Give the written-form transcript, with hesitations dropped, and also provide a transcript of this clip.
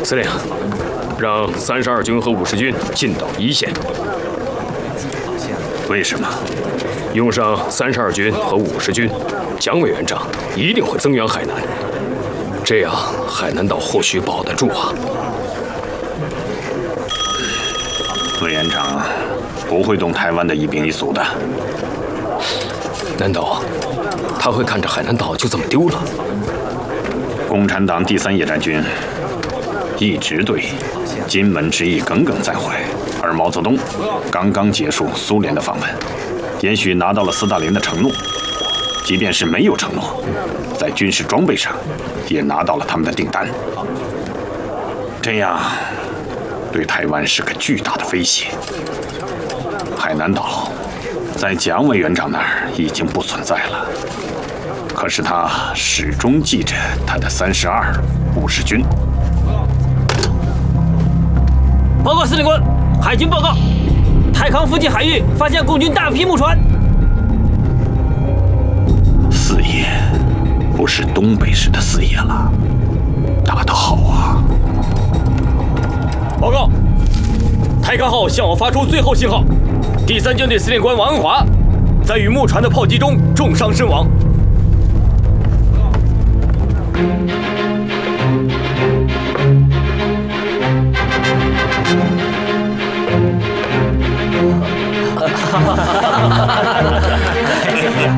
司令，让32军和50军进到一线。 为什么？ 用上32军和50军，蒋委员长一定会增援海南，这样海南岛或许保得住啊。 委员长不会动台湾的一兵一卒的。 难道他会看着海南岛就这么丢了？ 共产党第3野战军一直对金门之役耿耿在怀，而毛泽东刚刚结束苏联的访问，也许拿到了斯大林的承诺，即便是没有承诺，在军事装备上也拿到了他们的订单，这样对台湾是个巨大的威胁。海南岛在蒋委员长那儿已经不存在了，可是他始终记着他的32、50军。 报告司令官，海军报告，太康附近海域发现共军大批木船。 四野不是东北市的四野了，打得好啊！ 报告，太康号向我发出最后信号，第3舰队司令官王恩华在与木船的炮击中重伤身亡。